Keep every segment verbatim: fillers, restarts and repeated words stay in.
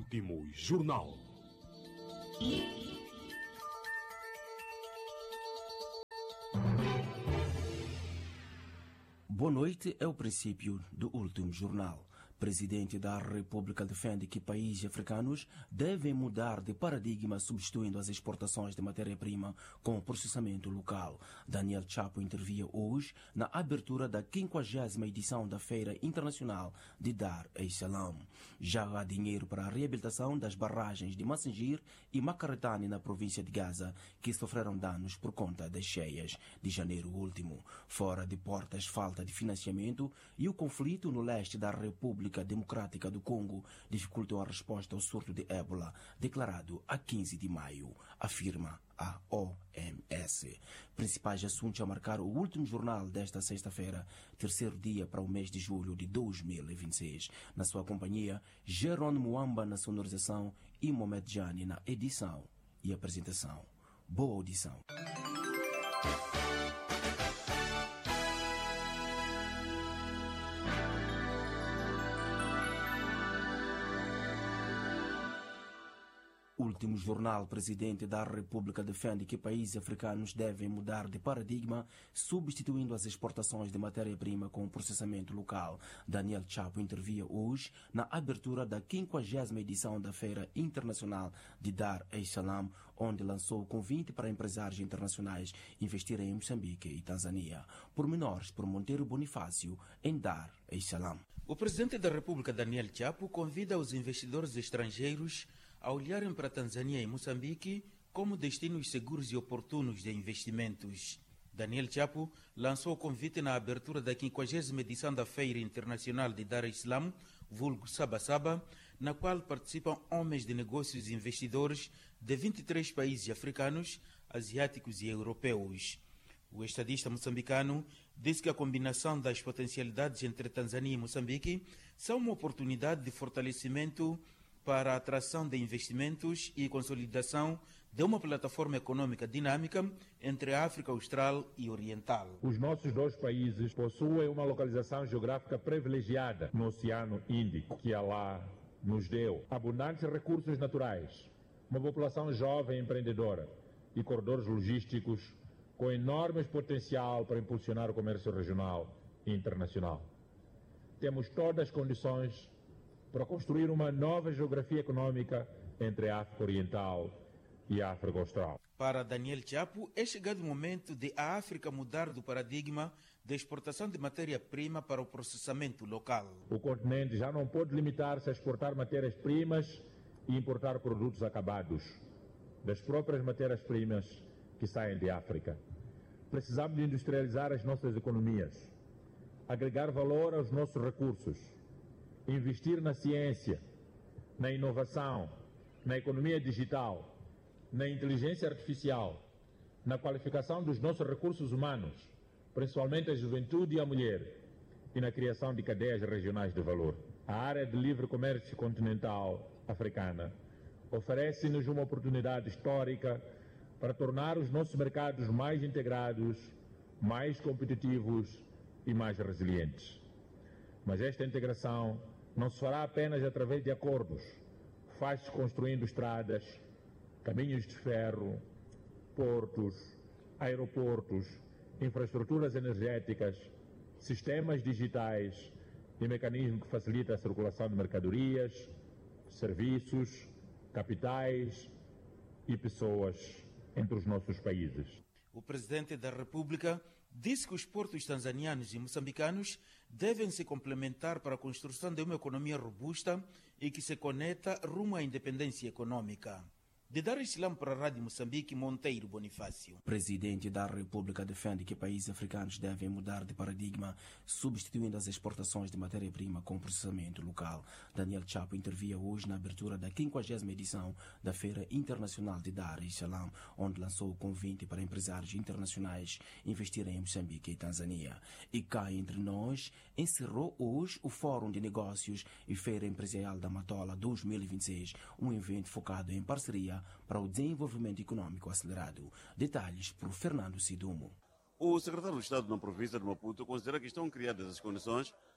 Último Jornal. Boa noite, é o princípio do último jornal. Presidente da República defende que países africanos devem mudar de paradigma, substituindo as exportações de matéria-prima com processamento local. Daniel Chapo intervia hoje na abertura da quinquagésima edição da Feira Internacional de Dar es Salaam. Já há dinheiro para a reabilitação das barragens de Massingir e Macaretane na província de Gaza, que sofreram danos por conta das cheias de janeiro último. Fora de portas, falta de financiamento e o conflito no leste da República Democrática do Congo dificultou a resposta ao surto de ébola declarado a quinze de maio, afirma a O M S. Principais assuntos a marcar o último jornal desta sexta-feira, terceiro dia para o mês de julho de dois mil e vinte e seis. Na sua companhia, Jerônimo Muamba na sonorização e Mohamed Jani na edição e apresentação. Boa audição. Último jornal. Presidente da República defende que países africanos devem mudar de paradigma, substituindo as exportações de matéria-prima com processamento local. Daniel Chapo intervia hoje na abertura da quinquagésima edição da Feira Internacional de Dar es Salaam, onde lançou o convite para empresários internacionais investirem em Moçambique e Tanzânia. Pormenores por Monteiro Bonifácio em Dar es Salaam. O presidente da República, Daniel Chapo, convida os investidores estrangeiros a olharem para a Tanzânia e Moçambique como destinos seguros e oportunos de investimentos. Daniel Chapo lançou o convite na abertura da quinquagésima edição da Feira Internacional de Dar es Salaam, vulgo Saba Saba, na qual participam homens de negócios e investidores de vinte e três países africanos, asiáticos e europeus. O estadista moçambicano disse que a combinação das potencialidades entre Tanzânia e Moçambique são uma oportunidade de fortalecimento para a atração de investimentos e consolidação de uma plataforma econômica dinâmica entre a África Austral e Oriental. Os nossos dois países possuem uma localização geográfica privilegiada no Oceano Índico, que Allah nos deu abundantes recursos naturais, uma população jovem e empreendedora e corredores logísticos com enorme potencial para impulsionar o comércio regional e internacional. Temos todas as condições para construir uma nova geografia econômica entre a África Oriental e a África Austral. Para Daniel Chapo, é chegado o momento de a África mudar do paradigma da exportação de matéria-prima para o processamento local. O continente já não pode limitar-se a exportar matérias-primas e importar produtos acabados das próprias matérias-primas que saem de África. Precisamos de industrializar as nossas economias, agregar valor aos nossos recursos, investir na ciência, na inovação, na economia digital, na inteligência artificial, na qualificação dos nossos recursos humanos, principalmente a juventude e a mulher, e na criação de cadeias regionais de valor. A área de livre comércio continental africana oferece-nos uma oportunidade histórica para tornar os nossos mercados mais integrados, mais competitivos e mais resilientes. Mas esta integração não se fará apenas através de acordos. Faz-se construindo estradas, caminhos de ferro, portos, aeroportos, infraestruturas energéticas, sistemas digitais e mecanismo que facilita a circulação de mercadorias, serviços, capitais e pessoas entre os nossos países. O presidente da República disse que os portos tanzanianos e moçambicanos devem se complementar para a construção de uma economia robusta e que se conecta rumo à independência econômica. De Dar es Salaam para a Rádio Moçambique, Monteiro Bonifácio. Presidente da República defende que países africanos devem mudar de paradigma, substituindo as exportações de matéria-prima com processamento local. Daniel Chapo intervia hoje na abertura da quinquagésima edição da Feira Internacional de Dar es Salaam, onde lançou o convite para empresários internacionais investirem em Moçambique e Tanzânia. E cá entre nós, encerrou hoje o Fórum de Negócios e Feira Empresarial da Matola dois mil e vinte e seis, um evento focado em parceria para o desenvolvimento econômico acelerado. Detalhes por Fernando Sidumo. O secretário de Estado na província de Maputo considera que estão criadas as condições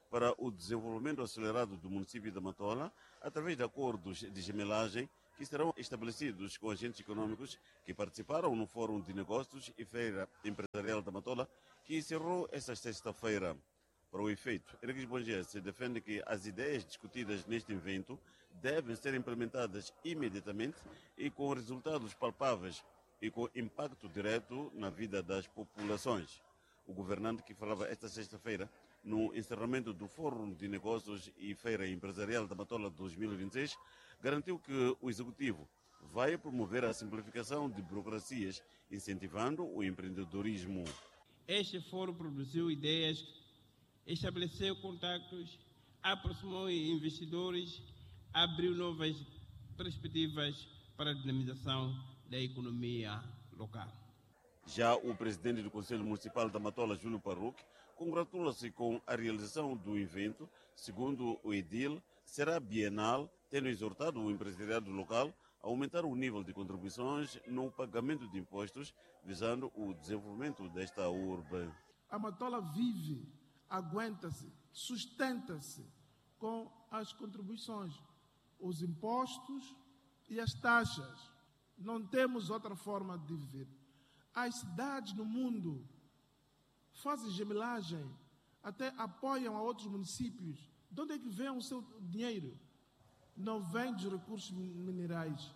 para o desenvolvimento acelerado do município da Matola, através de acordos de gemelagem que serão estabelecidos com agentes econômicos que participaram no Fórum de Negócios e Feira Empresarial da Matola, que encerrou esta sexta-feira. Para o efeito, Henrique Bonjese defende que as ideias discutidas neste evento devem ser implementadas imediatamente e com resultados palpáveis e com impacto direto na vida das populações. O governante, que falava esta sexta-feira no encerramento do Fórum de Negócios e Feira Empresarial da Matola dois mil e vinte e seis, garantiu que o Executivo vai promover a simplificação de burocracias, incentivando o empreendedorismo. Este fórum produziu ideias, estabeleceu contactos, aproximou investidores, abriu novas perspectivas para a dinamização da economia local. Já o presidente do Conselho Municipal da Matola, Júlio Parruque, congratula-se com a realização do evento. Segundo o edil, será bienal, tendo exortado o empresariado local a aumentar o nível de contribuições no pagamento de impostos, visando o desenvolvimento desta urbe. A Matola vive, aguenta-se, sustenta-se com as contribuições, os impostos e as taxas. Não temos outra forma de viver. As cidades no mundo fazem gemelagem, até apoiam a outros municípios. De onde é que vem o seu dinheiro? Não vem dos recursos minerais,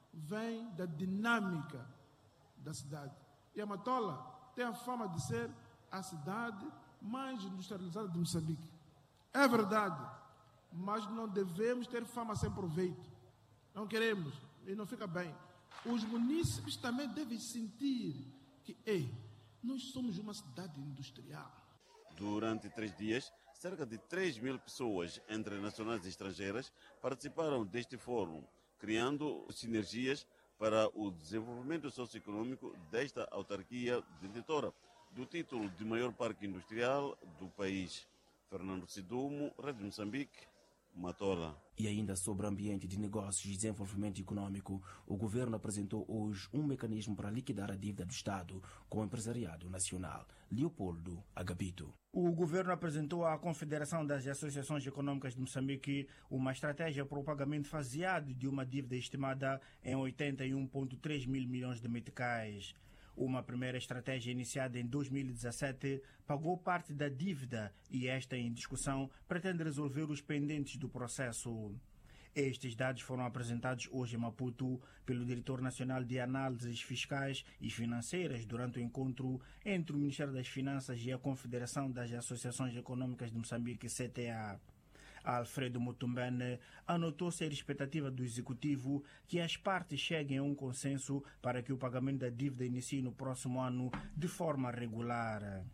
vem da dinâmica da cidade. E a Matola tem a fama de ser a cidade mais industrializada de Moçambique. É verdade, mas não devemos ter fama sem proveito. Não queremos, e não fica bem. Os munícipes também devem sentir que, ei, nós somos uma cidade industrial. Durante três dias, cerca de três mil pessoas, entre nacionais e estrangeiras, participaram deste fórum, criando sinergias para o desenvolvimento socioeconômico desta autarquia detentora do título de maior parque industrial do país. Fernando Sidumo, Rádio Moçambique, Matola. E ainda sobre ambiente de negócios e desenvolvimento econômico, o governo apresentou hoje um mecanismo para liquidar a dívida do Estado com o empresariado nacional. Leopoldo Agapito. O governo apresentou à Confederação das Associações Econômicas de Moçambique uma estratégia para o pagamento faseado de uma dívida estimada em oitenta e um vírgula três mil milhões de meticais. Uma primeira estratégia iniciada em dois mil e dezassete pagou parte da dívida e esta em discussão pretende resolver os pendentes do processo. Estes dados foram apresentados hoje em Maputo pelo Diretor Nacional de Análises Fiscais e Financeiras durante o encontro entre o Ministério das Finanças e a Confederação das Associações Econômicas de Moçambique, C T A. Alfredo Mutumbene anotou-se a expectativa do Executivo que as partes cheguem a um consenso para que o pagamento da dívida inicie no próximo ano de forma regular.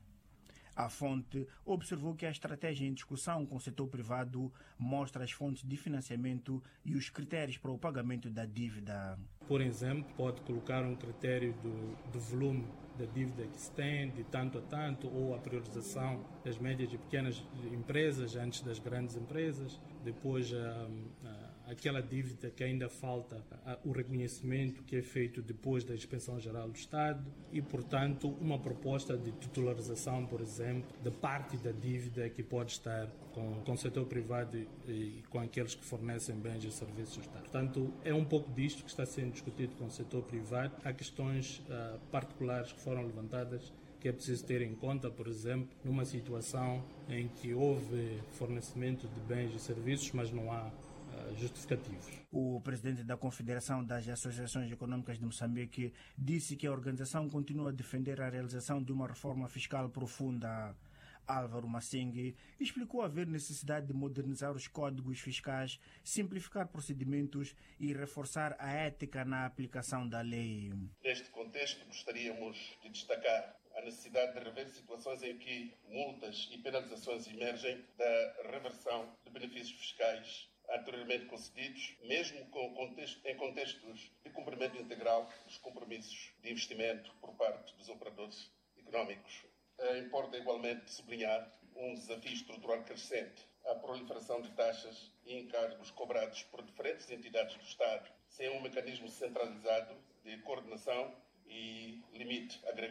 A fonte observou que a estratégia em discussão com o setor privado mostra as fontes de financiamento e os critérios para o pagamento da dívida. Por exemplo, pode colocar um critério do, do volume da dívida que se tem, de tanto a tanto, ou a priorização das médias e pequenas empresas antes das grandes empresas. Depois, a, a, aquela dívida que ainda falta, a, o reconhecimento que é feito depois da Inspeção Geral do Estado e, portanto, uma proposta de titularização, por exemplo, de parte da dívida que pode estar com, com o setor privado e, e com aqueles que fornecem bens e serviços do Estado. Portanto, é um pouco disto que está sendo discutido com o setor privado. Há questões uh, particulares que foram levantadas que é preciso ter em conta, por exemplo, numa situação em que houve fornecimento de bens e serviços, mas não há uh, justificativos. O presidente da Confederação das Associações Econômicas de Moçambique disse que a organização continua a defender a realização de uma reforma fiscal profunda. Álvaro Massengue explicou haver necessidade de modernizar os códigos fiscais, simplificar procedimentos e reforçar a ética na aplicação da lei. Neste contexto, gostaríamos de destacar a necessidade de rever situações em que multas e penalizações emergem da reversão de benefícios fiscais anteriormente concedidos, mesmo com contexto, em contextos de cumprimento integral dos compromissos de investimento por parte dos operadores económicos. Importa igualmente sublinhar um desafio estrutural crescente, a proliferação de taxas e encargos cobrados por diferentes entidades do Estado, sem um mecanismo centralizado de coordenação e limite agregado.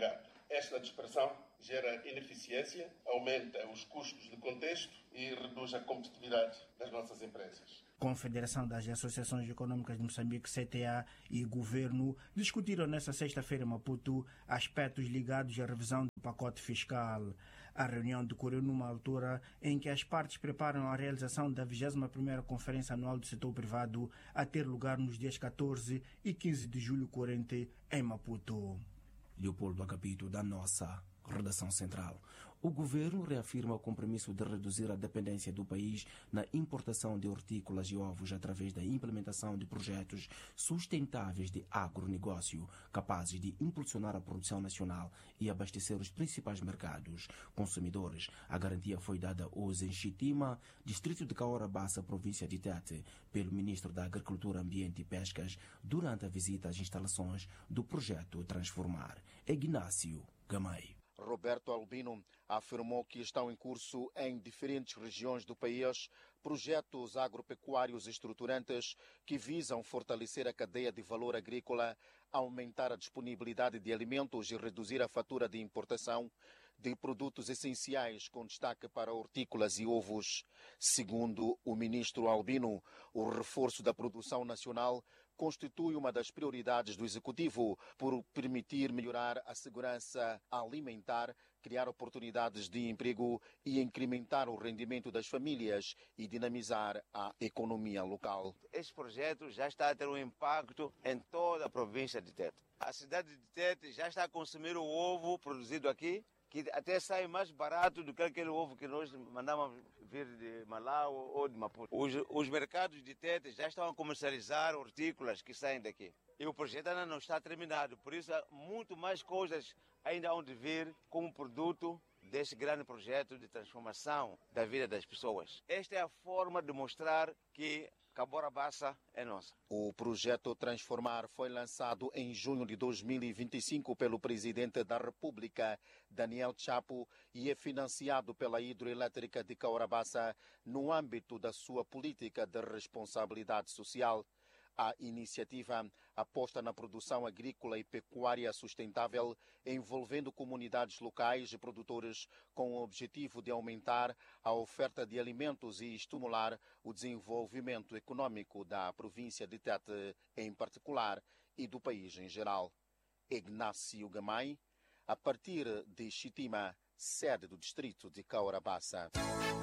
Esta dispersão gera ineficiência, aumenta os custos de contexto e reduz a competitividade das nossas empresas. Confederação das Associações Econômicas de Moçambique, C T A, e Governo discutiram nesta sexta-feira em Maputo aspectos ligados à revisão do pacote fiscal. A reunião decorreu numa altura em que as partes preparam a realização da vigésima primeira Conferência Anual do Setor Privado, a ter lugar nos dias catorze e quinze de julho corrente em Maputo. Leopoldo Agapito, da nossa redação central. O governo reafirma o compromisso de reduzir a dependência do país na importação de hortícolas e ovos através da implementação de projetos sustentáveis de agronegócio, capazes de impulsionar a produção nacional e abastecer os principais mercados consumidores. A garantia foi dada hoje em Chitima, distrito de Caorabassa, província de Tete, pelo ministro da Agricultura, Ambiente e Pescas, durante a visita às instalações do projeto Transformar. Ignácio Gamay. Roberto Albino afirmou que estão em curso em diferentes regiões do país projetos agropecuários estruturantes que visam fortalecer a cadeia de valor agrícola, aumentar a disponibilidade de alimentos e reduzir a fatura de importação de produtos essenciais, com destaque para hortícolas e ovos. Segundo o ministro Albino, o reforço da produção nacional constitui uma das prioridades do Executivo por permitir melhorar a segurança alimentar, criar oportunidades de emprego e incrementar o rendimento das famílias e dinamizar a economia local. Este projeto já está a ter um impacto em toda a província de Tete. A cidade de Tete já está a consumir o ovo produzido aqui, que até sai mais barato do que aquele ovo que nós mandamos vir de Malau ou de Maputo. Os, os mercados de Tete já estão a comercializar hortícolas que saem daqui. E o projeto ainda não está terminado, por isso há muito mais coisas ainda hão de vir como produto deste grande projeto de transformação da vida das pessoas. Esta é a forma de mostrar que Caorabassa é nossa. O projeto Transformar foi lançado em junho de dois mil e vinte e cinco pelo presidente da República, Daniel Chapo, e é financiado pela Hidroelétrica de Caorabassa no âmbito da sua política de responsabilidade social. A iniciativa aposta na produção agrícola e pecuária sustentável, envolvendo comunidades locais e produtores, com o objetivo de aumentar a oferta de alimentos e estimular o desenvolvimento econômico da província de Tete em particular e do país em geral. Ignácio Gamay, a partir de Chitima, sede do distrito de Caorabassa.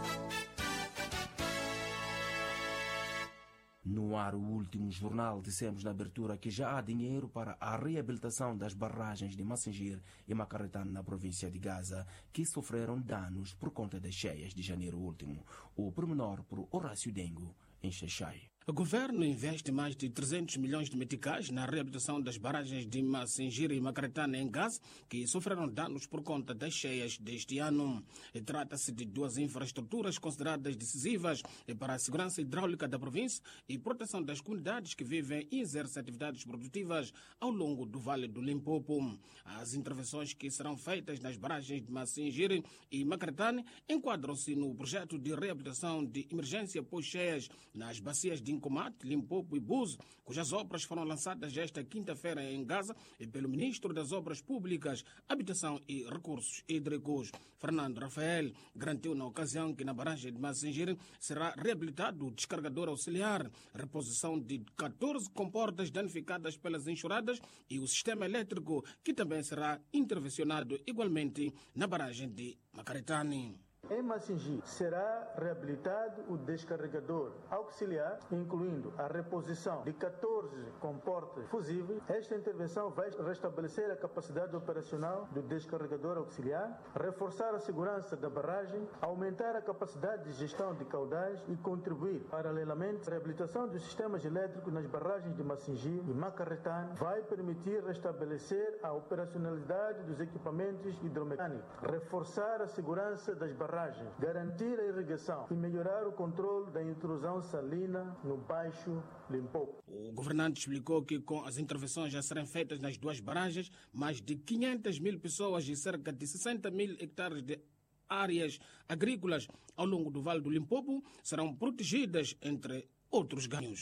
No ar, o último jornal, dissemos na abertura que já há dinheiro para a reabilitação das barragens de Massingir e Macaretane na província de Gaza, que sofreram danos por conta das cheias de janeiro último. O pormenor por Horácio Dengo, em Xaixai. O governo investe mais de trezentos milhões de meticais na reabilitação das barragens de Massingir e Macaretane em Gaza, que sofreram danos por conta das cheias deste ano. Trata-se de duas infraestruturas consideradas decisivas para a segurança hidráulica da província e proteção das comunidades que vivem e exercem atividades produtivas ao longo do Vale do Limpopo. As intervenções que serão feitas nas barragens de Massingir e Macaretane enquadram-se no projeto de reabilitação de emergência pós-cheias nas bacias de Incomate, Limpopo e Buzo, cujas obras foram lançadas esta quinta-feira em Gaza pelo Ministro das Obras Públicas, Habitação e Recursos Hídricos. Fernando Rafael garantiu na ocasião que na barragem de Massingir será reabilitado o descargador auxiliar, reposição de catorze comportas danificadas pelas enxurradas e o sistema elétrico, que também será intervencionado igualmente na barragem de Macaretane. Em Massingir será reabilitado o descarregador auxiliar, incluindo a reposição de catorze comportas fusíveis. Esta intervenção vai restabelecer a capacidade operacional do descarregador auxiliar, reforçar a segurança da barragem, aumentar a capacidade de gestão de caudais e contribuir, paralelamente, à reabilitação dos sistemas elétricos nas barragens de Massingir e Macaretane. Vai permitir restabelecer a operacionalidade dos equipamentos hidromecânicos, reforçar a segurança das barragens, garantir a irrigação e melhorar o controle da intrusão salina no Baixo Limpopo. O governante explicou que com as intervenções já serem feitas nas duas barragens, mais de quinhentas mil pessoas e cerca de sessenta mil hectares de áreas agrícolas ao longo do Vale do Limpopo serão protegidas, entre outros ganhos.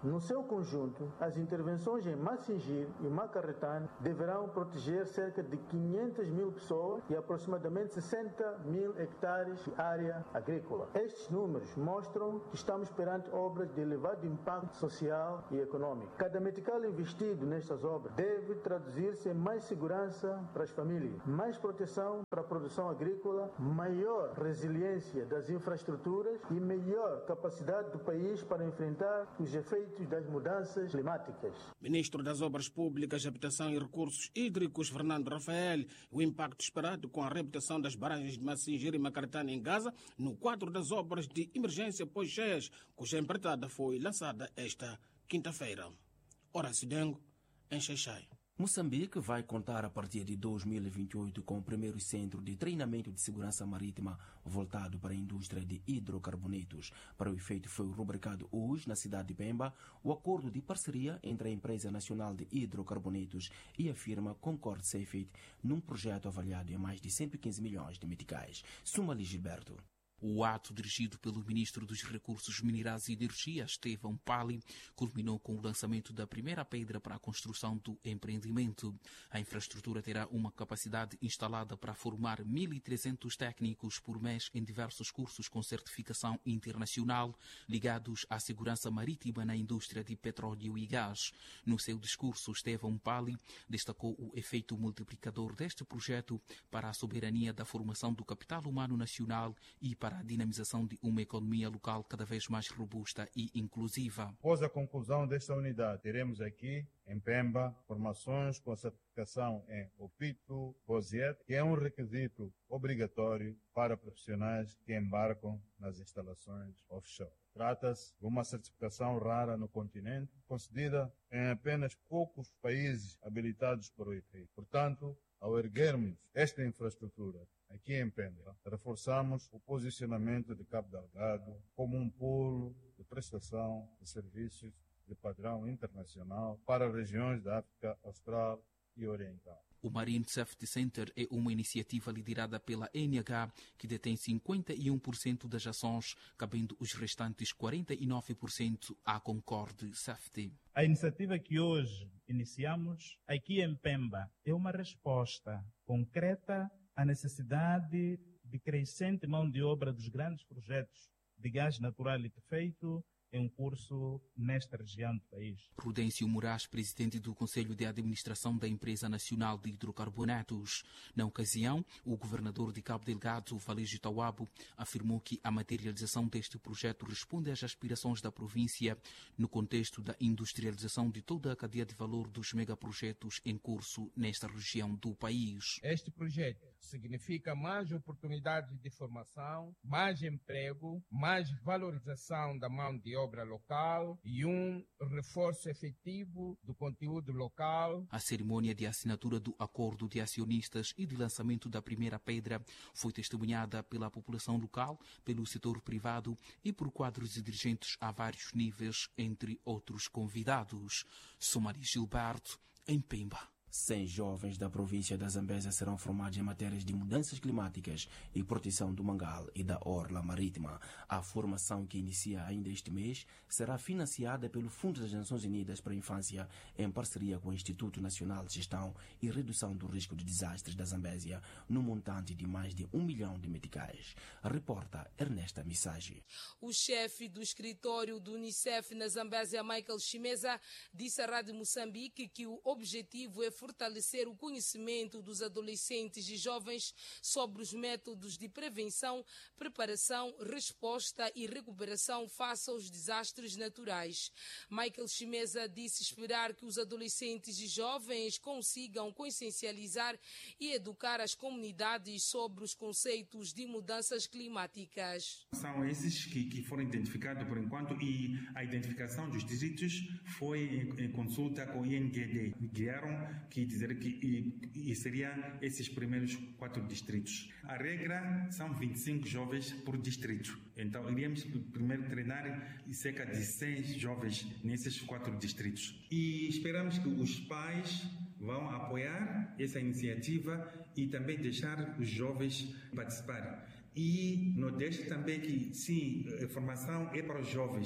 No seu conjunto, as intervenções em Massingir e Macaretane deverão proteger cerca de quinhentas mil pessoas e aproximadamente sessenta mil hectares de área agrícola. Estes números mostram que estamos perante obras de elevado impacto social e econômico. Cada metical investido nestas obras deve traduzir-se em mais segurança para as famílias, mais proteção para a produção agrícola, maior resiliência das infraestruturas e melhor capacidade do país para enfrentar os efeitos das mudanças climáticas. Ministro das Obras Públicas, Habitação e Recursos Hídricos, Fernando Rafael, o impacto esperado com a reabilitação das barragens de Massingir e Macaretane em Gaza no quadro das obras de emergência pós-cheias, cuja empreitada foi lançada esta quinta-feira. Horácio Dengo, em Xai-Xai. Moçambique vai contar a partir de dois mil e vinte e oito com o primeiro centro de treinamento de segurança marítima voltado para a indústria de hidrocarbonetos. Para o efeito, foi rubricado hoje, na cidade de Pemba, o acordo de parceria entre a Empresa Nacional de Hidrocarbonetos e a firma Concord Safety, num projeto avaliado em mais de cento e quinze milhões de meticais. Sumali Gilberto. O ato, dirigido pelo Ministro dos Recursos Minerais e Energia, Estevão Pali, culminou com o lançamento da primeira pedra para a construção do empreendimento. A infraestrutura terá uma capacidade instalada para formar mil e trezentos técnicos por mês em diversos cursos com certificação internacional ligados à segurança marítima na indústria de petróleo e gás. No seu discurso, Estevão Pali destacou o efeito multiplicador deste projeto para a soberania da formação do capital humano nacional e para para a dinamização de uma economia local cada vez mais robusta e inclusiva. Após a conclusão desta unidade, teremos aqui, em Pemba, formações com certificação em OPITO, BOSIET, que é um requisito obrigatório para profissionais que embarcam nas instalações offshore. Trata-se de uma certificação rara no continente, concedida em apenas poucos países habilitados para o efeito. Portanto, ao erguermos esta infraestrutura aqui em Pemba, reforçamos o posicionamento de Cabo Delgado como um polo de prestação de serviços de padrão internacional para regiões da África Austral e Oriental. O Marine Safety Center é uma iniciativa liderada pela N H, que detém cinquenta e um por cento das ações, cabendo os restantes quarenta e nove por cento à Concord Safety. A iniciativa que hoje iniciamos aqui em Pemba é uma resposta concreta à necessidade de crescente mão de obra dos grandes projetos de gás natural liquefeito em curso nesta região do país. Prudêncio Moraes, presidente do Conselho de Administração da Empresa Nacional de Hidrocarbonetos. Na ocasião, o governador de Cabo Delgado, Valégio Tawabo, afirmou que a materialização deste projeto responde às aspirações da província no contexto da industrialização de toda a cadeia de valor dos megaprojetos em curso nesta região do país. Este projeto significa mais oportunidades de formação, mais emprego, mais valorização da mão de obra local e um reforço efetivo do conteúdo local. A cerimônia de assinatura do acordo de acionistas e de lançamento da primeira pedra foi testemunhada pela população local, pelo setor privado e por quadros e dirigentes a vários níveis, entre outros convidados. Sumari Gilberto, em Pemba. cem jovens da província da Zambésia serão formados em matérias de mudanças climáticas e proteção do mangal e da orla marítima. A formação, que inicia ainda este mês, será financiada pelo Fundo das Nações Unidas para a Infância, em parceria com o Instituto Nacional de Gestão e Redução do Risco de Desastres da Zambésia, no montante de mais de um milhão de meticais. Reporta Ernesta Missage. O chefe do escritório do Unicef na Zambésia, Michael Chimeza, disse à Rádio Moçambique que o objetivo é fortalecer o conhecimento dos adolescentes e jovens sobre os métodos de prevenção, preparação, resposta e recuperação face aos desastres naturais. Michael Chimeza disse esperar que os adolescentes e jovens consigam consciencializar e educar as comunidades sobre os conceitos de mudanças climáticas. São esses que, que foram identificados por enquanto, e a identificação dos distritos foi em, em consulta com o I N G D. Guiaram que dizer que e, e seriam esses primeiros quatro distritos. A regra são vinte e cinco jovens por distrito. Então, iríamos primeiro treinar cerca de cem jovens nesses quatro distritos. E esperamos que os pais vão apoiar essa iniciativa e também deixar os jovens participarem. E no deixe também que, sim, a formação é para os jovens,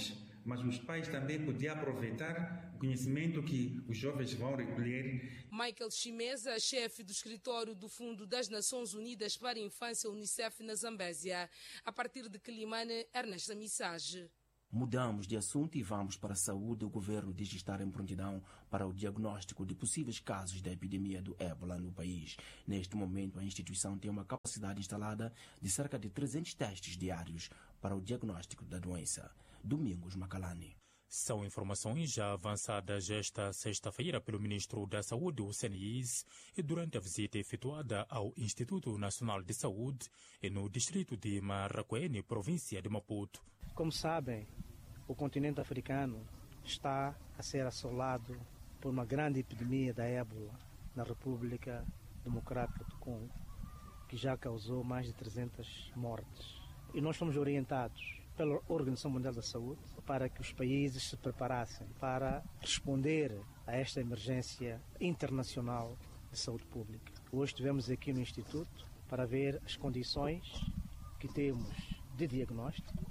mas os pais também podiam aproveitar o conhecimento que os jovens vão recolher. Michael Chimeza, chefe do escritório do Fundo das Nações Unidas para a Infância, Unicef, na Zambésia. A partir de Quilimane, Ernesta Missage. Mudamos de assunto e vamos para a saúde. O governo diz estar em prontidão para o diagnóstico de possíveis casos da epidemia do ébola no país. Neste momento, a instituição tem uma capacidade instalada de cerca de trezentos testes diários para o diagnóstico da doença. Domingos Macalani. São informações já avançadas esta sexta-feira pelo ministro da Saúde, o Senis, durante a visita efetuada ao Instituto Nacional de Saúde no distrito de Marraquene, província de Maputo. Como sabem, o continente africano está a ser assolado por uma grande epidemia da ébola na República Democrática do Congo, que já causou mais de trezentas mortes. E nós fomos orientados pela Organização Mundial da Saúde para que os países se preparassem para responder a esta emergência internacional de saúde pública. Hoje estivemos aqui no Instituto para ver as condições que temos de diagnóstico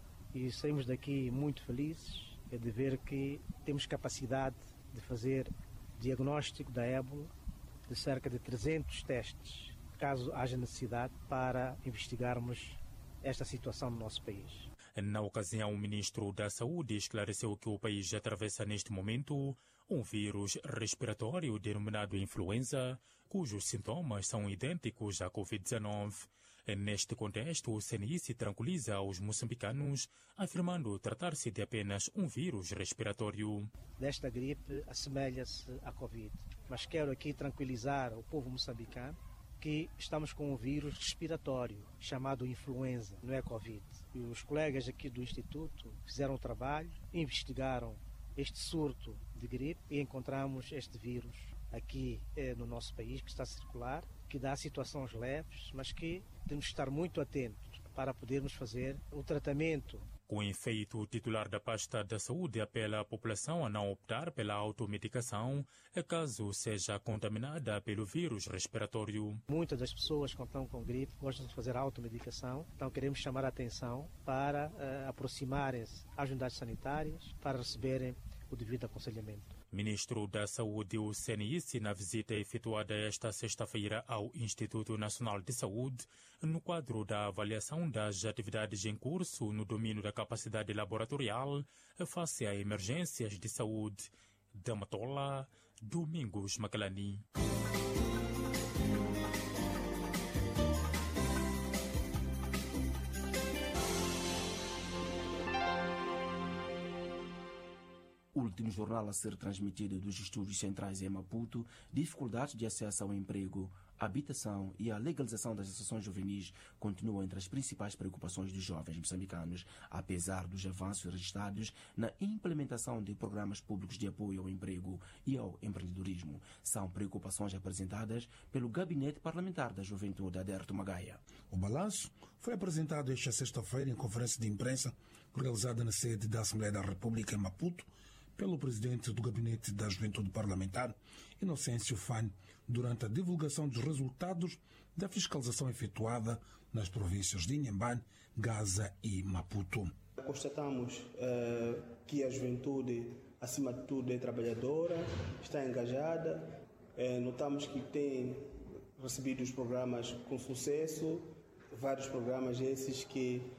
e saímos daqui muito felizes de ver que temos capacidade de fazer diagnóstico da ébola de cerca de trezentos testes, caso haja necessidade, para investigarmos esta situação no nosso país. Na ocasião, o ministro da Saúde esclareceu que o país atravessa neste momento um vírus respiratório denominado influenza, cujos sintomas são idênticos à covid dezenove. Neste contexto, o C N I se tranquiliza os moçambicanos, afirmando tratar-se de apenas um vírus respiratório. Desta gripe assemelha-se à Covid, mas quero aqui tranquilizar o povo moçambicano que estamos com um vírus respiratório chamado influenza, não é Covid. E os colegas aqui do Instituto fizeram o trabalho, investigaram este surto de gripe e encontramos este vírus aqui eh, no nosso país, que está a circular, que dá situações leves, mas que temos que estar muito atentos para podermos fazer o tratamento. Com efeito, o titular da pasta da saúde apela à população a não optar pela automedicação, caso seja contaminada pelo vírus respiratório. Muitas das pessoas que estão com gripe gostam de fazer automedicação, então queremos chamar a atenção para uh, aproximarem-se às unidades sanitárias para receberem o devido aconselhamento. Ministro da Saúde, o C N I, na visita efetuada esta sexta-feira ao Instituto Nacional de Saúde, no quadro da avaliação das atividades em curso no domínio da capacidade laboratorial face a emergências de saúde. Da Matola, Domingos Macalani. Último jornal a ser transmitido dos estúdios centrais em Maputo: dificuldades de acesso ao emprego, habitação e a legalização das associações juvenis continuam entre as principais preocupações dos jovens moçambicanos, apesar dos avanços registrados na implementação de programas públicos de apoio ao emprego e ao empreendedorismo. São preocupações apresentadas pelo Gabinete Parlamentar da Juventude, Aderto Magaia. O balanço foi apresentado esta sexta-feira em conferência de imprensa realizada na sede da Assembleia da República em Maputo pelo presidente do Gabinete da Juventude Parlamentar, Inocêncio Fane, durante a divulgação dos resultados da fiscalização efetuada nas províncias de Inhambane, Gaza e Maputo. Constatamos uh, que a juventude, acima de tudo, é trabalhadora, está engajada. Uh, notamos que tem recebido os programas com sucesso, vários programas esses que